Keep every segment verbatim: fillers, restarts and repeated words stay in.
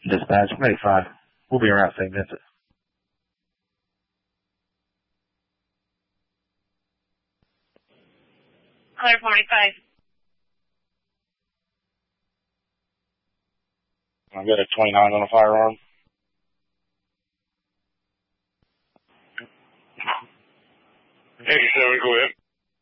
Dispatch, May five. We'll be around Saint Vincent. Clear forty-five. I've got a twenty-nine on a firearm. eighty-seven, go ahead.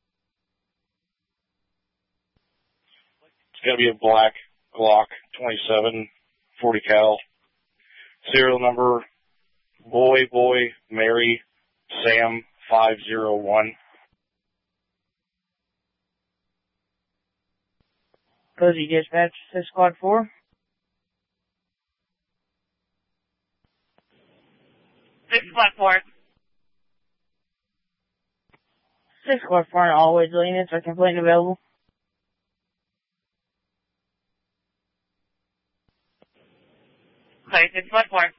It's going to be a black Glock twenty-seven forty cal. Serial number Boy Boy Mary Sam five zero one. Cozy Dispatch, six Squad four. six Squad four. six Squad four and all Wadesville units are complaint available. Clear six Squad four.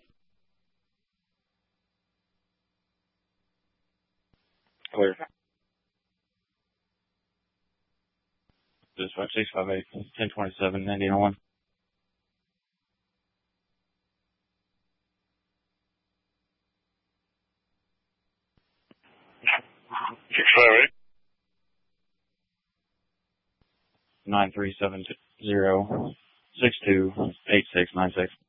Clear. Dispatch six five eight, ten twenty-seven, Indiana one. six five eight. nine three seven zero six two eight six nine six.